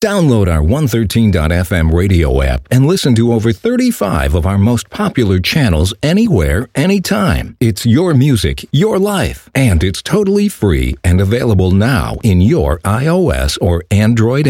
Download our 113.fm radio app and listen to over 35 of our most popular channels anywhere, anytime. It's your music, your life, and it's totally free and available now in your iOS or Android